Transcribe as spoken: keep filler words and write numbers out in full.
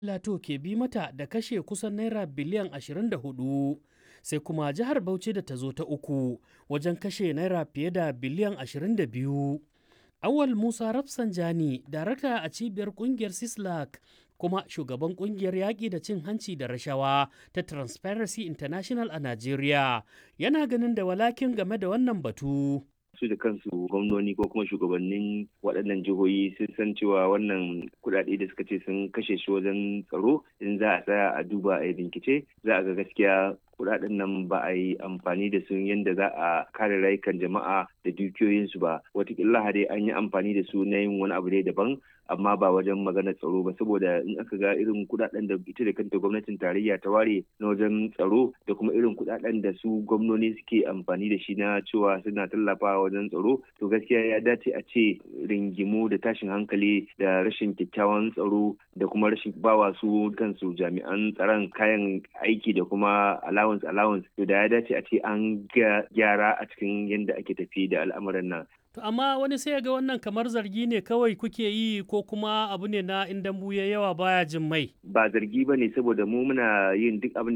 Lato ke bi mata da kashe kusan naira biliyan ashirin da hudu, sai kuma jihar Bauchi da ta zo ta uku wajen kashe naira fiye da biliyan ashirin da biyu. Awal Musa Rafsanjani, darakta a cibiyar kungiyar Sislak kuma shugaban kungiyar yaƙi da cin hanci da rashawa ta Transparency International a Najeriya, yana ganin da walakin game da wannan batu. Su da kansu gwamnoni ko kuma shugabannin waɗannan jihohi sun san cewa wannan kuɗaɗe da suka ce sun kashe shi wajen tsaro, in za a tsaya a duba a bincike za a ga gaskiya kuɗaɗen nan ba a yi amfani da su yadda za a kare rayukan jama'a da dukiyoyinsu ba. Wataƙila dai an yi amfani da su na yin wani abu dai daban, amma ba wajen maganar tsaro ba, saboda in aka ga irin kuɗaɗen da ita da kanta gwamnatin tarayya ta ware na wajen tsaro da kuma irin kuɗaɗen da su gwamnoni suke amfani da shi na cewa suna tallafawa wajen tsaro, to gaskiya ya dace a ce ringimu da tashin hankali da rashin kyakkyawan tsaro da kuma rashin bawa su kansu jami'an tsaron kayan aiki da kuma allowance allowance to da ya dace a ce an ga gyara a cikin yadda ake tafi da al'amuran nan. To amma wani sai ga wannan kamar zargi ne kawai kuke yi ko kuma abu ne na in dambu ya yawa baya jin mai. Ba zargi ba ne, saboda mu muna yin duk abin